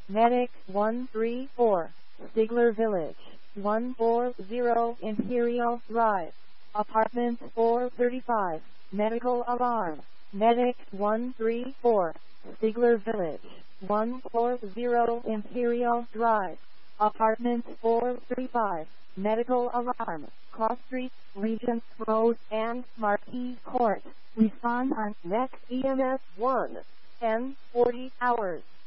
Medic 134, Stigler Village, 140 Imperial Drive, Apartment 435, Medical Alarm. Medic 134, Stigler Village, 140 Imperial Drive, Apartment 435, Medical Alarm. Cross Street, Regent Road, and Marquis Court. Respond on next EMS 1. 10:40 hours.